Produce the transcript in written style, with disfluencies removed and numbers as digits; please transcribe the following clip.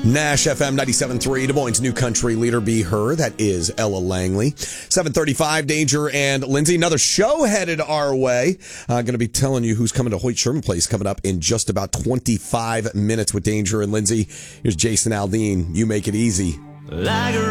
Nash FM 97.3, Des Moines' new country leader, Be Her. That is Ella Langley. 7:35, Danger and Lindsay. Another show headed our way. Going to be telling you who's coming to Hoyt Sherman Place coming up in just about 25 minutes with Danger and Lindsay. Here's Jason Aldean. You make it easy.